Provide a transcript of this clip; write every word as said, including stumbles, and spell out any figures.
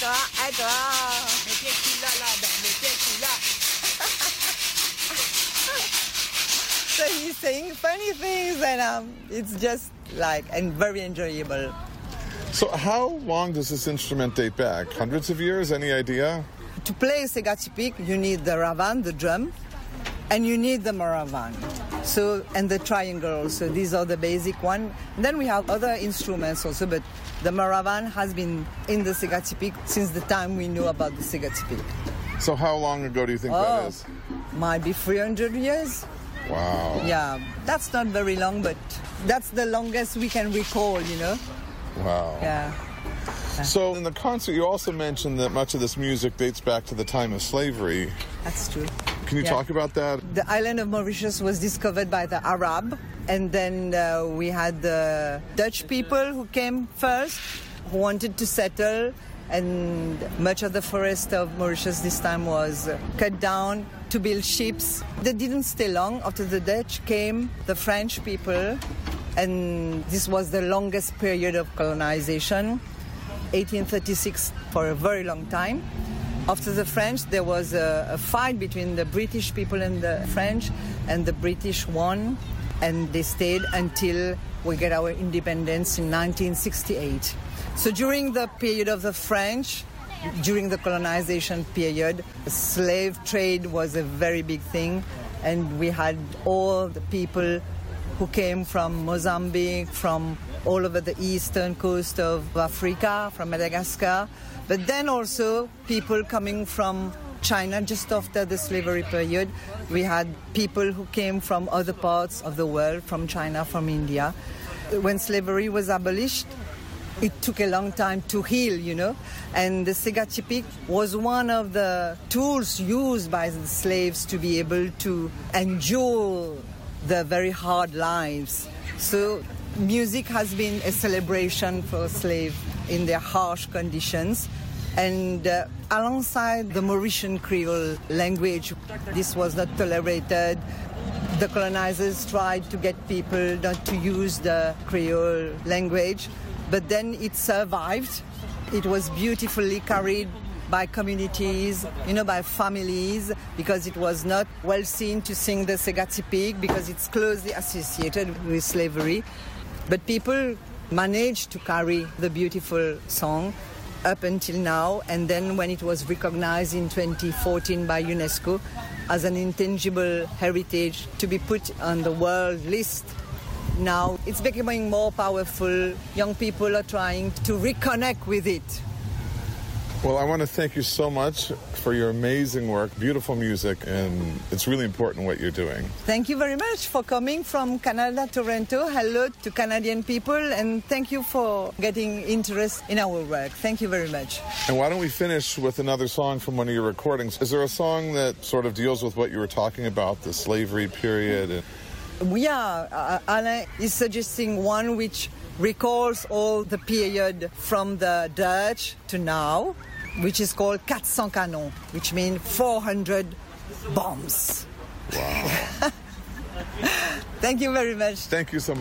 toi, à toi. Mais qu'est-ce qu'il a là-bas? Mais qu'est-ce qu'il a? So he's saying funny things, and um, it's just like, and very enjoyable. So how long does this instrument date back? Hundreds of years? Any idea? To play Sega Tipik, you need the ravan, the drum, and you need the maravan. So, and the triangle also. These are the basic one. And then we have other instruments also, but the maravan has been in the Sega Tipik since the time we knew about the Sega Tipik. So how long ago do you think oh, that is? Might be three hundred years. Wow. Yeah, that's not very long, but that's the longest we can recall, you know? Wow. Yeah. So in the concert, you also mentioned that much of this music dates back to the time of slavery. That's true. Can you yeah. talk about that? The island of Mauritius was discovered by the Arab, and then uh, we had the Dutch people who came first, who wanted to settle, and much of the forest of Mauritius this time was cut down to build ships. They didn't stay long. After the Dutch came the French people, and this was the longest period of colonization, eighteen thirty-six, for a very long time. After the French, there was a, a fight between the British people and the French, and the British won, and they stayed until we get our independence in nineteen sixty-eight. So during the period of the French, during the colonization period, slave trade was a very big thing, and we had all the people who came from Mozambique, from all over the eastern coast of Africa, from Madagascar, but then also people coming from China just after the slavery period. We had people who came from other parts of the world, from China, from India. When slavery was abolished, it took a long time to heal, you know, and the Sega Tipik was one of the tools used by the slaves to be able to endure the very hard lives. So music has been a celebration for slaves in their harsh conditions. And uh, alongside the Mauritian Creole language, this was not tolerated. The colonizers tried to get people not to use the Creole language, but then it survived. It was beautifully carried by communities, you know, by families, because it was not well seen to sing the Sega Tipik because it's closely associated with slavery. But people managed to carry the beautiful song up until now, and then when it was recognized in twenty fourteen by UNESCO as an intangible heritage to be put on the world list, now it's becoming more powerful. Young people are trying to reconnect with it. Well, I want to thank you so much for your amazing work, beautiful music, and it's really important what you're doing. Thank you very much for coming from Canada, Toronto. Hello to Canadian people, and thank you for getting interest in our work. Thank you very much. And why don't we finish with another song from one of your recordings? Is there a song that sort of deals with what you were talking about, the slavery period? Yeah, uh, Alain is suggesting one which recalls all the period from the Dutch to now, which is called four cents canons, which means four hundred bombs. Wow. Thank you very much. Thank you so much.